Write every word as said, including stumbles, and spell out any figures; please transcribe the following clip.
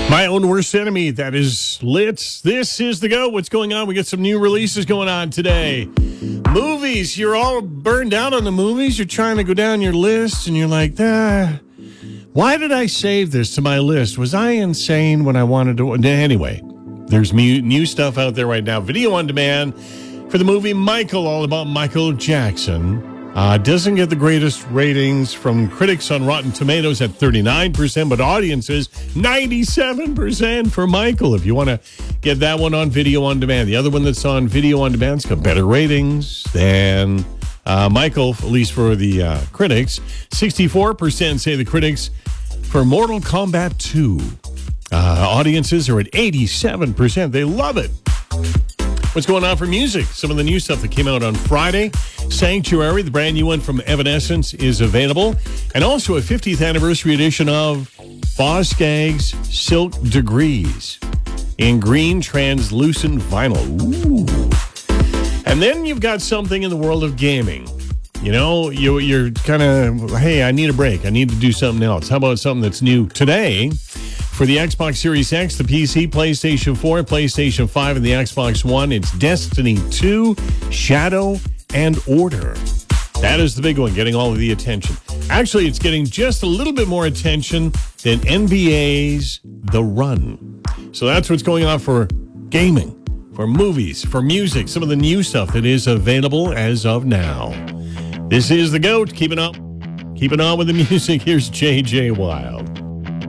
My own worst enemy, that is lit. This is the go. What's going on? We got some new releases going on today. Movies. You're all burned out on the movies. You're trying to go down your list, and you're like, ah, why did I save this to my list? Was I insane when I wanted to? Anyway, there's new stuff out there right now. Video on demand for the movie Michael, all about Michael Jackson. Uh, doesn't get the greatest ratings from critics on Rotten Tomatoes at thirty-nine percent, but audiences, ninety-seven percent for Michael. If you want to get that one on video on demand. The other one that's on video on demand's got better ratings than uh, Michael, at least for the uh, critics. sixty-four percent say the critics for Mortal Kombat two. Uh, audiences are at eighty-seven percent. They love it. What's going on for music? Some of the new stuff that came out on Friday. Sanctuary, the brand new one from Evanescence, is available. And also a fiftieth anniversary edition of Boz Scaggs' Silk Degrees in green translucent vinyl. Ooh. And then you've got something in the world of gaming. You know, you, you're kind of, hey, I need a break. I need to do something else. How about something that's new today? For the Xbox Series X, the P C, PlayStation four, PlayStation five, and the Xbox One, it's Destiny two, Shadow and Order. That is the big one, getting all of the attention. Actually, it's getting just a little bit more attention than N B A's The Run. So that's what's going on for gaming, for movies, for music, some of the new stuff that is available as of now. This is The GOAT. Keeping up, keeping on with the music. Here's J J Wild.